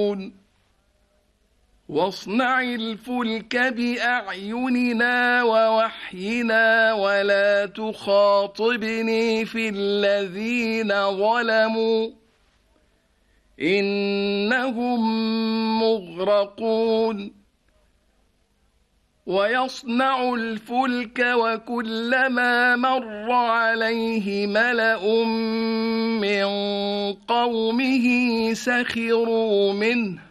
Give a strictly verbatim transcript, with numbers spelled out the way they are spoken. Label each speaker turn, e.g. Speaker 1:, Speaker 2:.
Speaker 1: يعلمون واصنع الفلك بأعيننا ووحينا ولا تخاطبني في الذين ظلموا إنهم مغرقون ويصنع الفلك وكلما مر عليه ملأ من قومه سخروا منه